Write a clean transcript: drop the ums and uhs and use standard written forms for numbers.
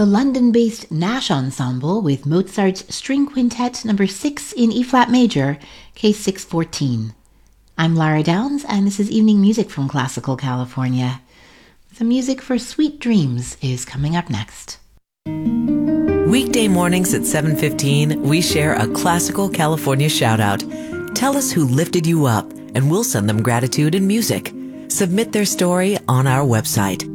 the London-based Nash Ensemble with Mozart's String Quintet No. 6 in E-flat major, Case 614. I'm Lara Downs, and this is Evening Music from Classical California. The music for Sweet Dreams is coming up next. Weekday mornings at 7:15, we share a Classical California shout-out. Tell us who lifted you up, and we'll send them gratitude and music. Submit their story on our website.